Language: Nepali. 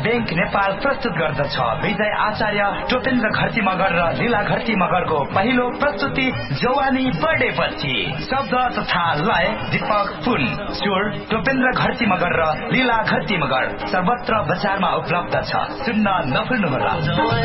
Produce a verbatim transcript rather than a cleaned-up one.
बैंक नेपाल प्रस्तुत गर्दछ विजय आचार्य, टोपेन्द्र घरती मगर र लीला घरती मगरको पहिलो प्रस्तुति जवानी बर्थडे पछि। शब्द तथा लय दीपक पुन, सुर टोपेन्द्र घरती मगर र लीला घरती मगर। सर्वत्र बजारमा उपलब्ध छ, सुन्न नभुल्नुहोला।